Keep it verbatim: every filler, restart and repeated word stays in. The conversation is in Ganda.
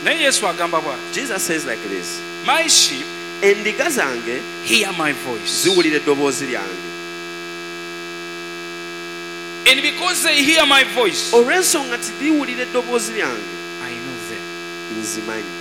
naye Yesu agamba bw'ati, Jesus says like this, my sheep endiga zange hear my voice, ziwulira eddoboozi lyange. and because they hear my voice, olw'ensonga nti liwulira eddoboozi lyange I know them. nzimanyi.